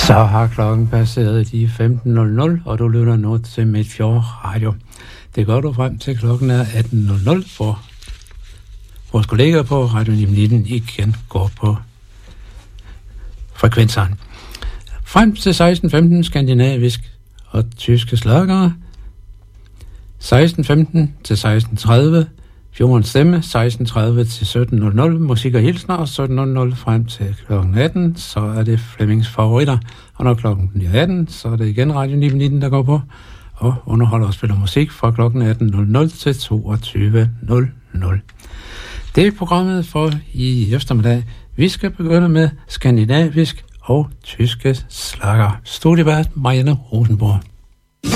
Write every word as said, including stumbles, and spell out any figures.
Så har klokken passeret de femten nul nul, og du lytter nu til Midtfjord Radio. Det gør du frem til klokken er atten nul nul, hvor vores kolleger på Radio nitten igen går på frekvenserne. Frem til seksten femten skandinavisk og tyske slagere. seksten femten til seksten tredive Fjordens Stemme, seksten tredive til sytten nul nul, musik og hilsner, og sytten nul nul frem til klokken atten, så er det Flemmings favoritter. Og når klokken bliver atten, så er det igen Radio nitten, der går på, og underholder og spiller musik fra klokken atten nul nul til toogtyve nul nul. Det er programmet for i eftermiddag. Vi skal begynde med skandinavisk og tyske slager. Studievært Marianne Rosenborg.